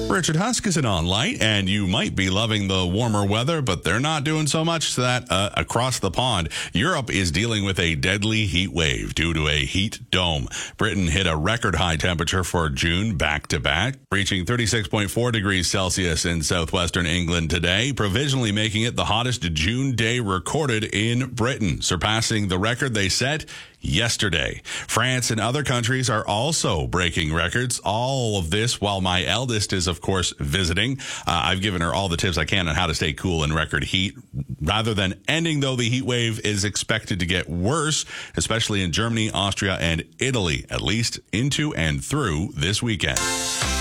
Richard Huskisson on Light, and you might be loving the warmer weather, but they're not doing so much to that across the pond. Europe is dealing with a deadly heat wave due to a heat dome. Britain hit a record high temperature for June back-to-back, reaching 36.4 degrees Celsius in southwestern England today, provisionally making it the hottest June day recorded in Britain, surpassing the record they set yesterday. France and other countries are also breaking records. All of this while my eldest is, of course, visiting. I've given her all the tips I can on how to stay cool in record heat. Rather than ending, though, the heat wave is expected to get worse, especially in Germany, Austria, and Italy, at least into and through this weekend.